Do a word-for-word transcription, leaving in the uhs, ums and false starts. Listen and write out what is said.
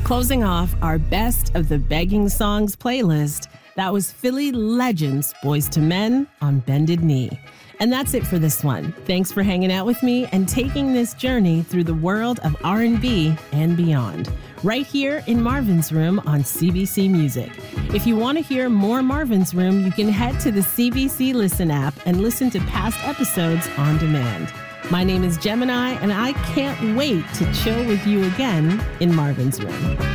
Closing off our Best of the Begging Songs playlist, that was Philly legends Boyz two Men on Bended Knee. And that's it for this one. Thanks for hanging out with me and taking this journey through the world of R and B and beyond, right here in Marvin's Room on C B C Music. If you want to hear more Marvin's Room, you can head to the C B C Listen app and listen to past episodes on demand. My name is Gemini, and I can't wait to chill with you again in Marvin's Room.